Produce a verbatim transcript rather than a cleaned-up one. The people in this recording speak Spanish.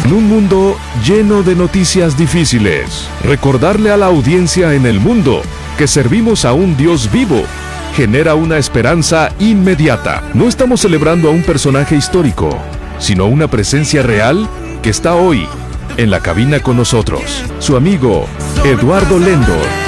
En un mundo lleno de noticias difíciles, recordarle a la audiencia en el mundo que servimos a un Dios vivo genera una esperanza inmediata. No estamos celebrando a un personaje histórico, sino una presencia real que está hoy en la cabina con nosotros. Su amigo Eduardo Lendor.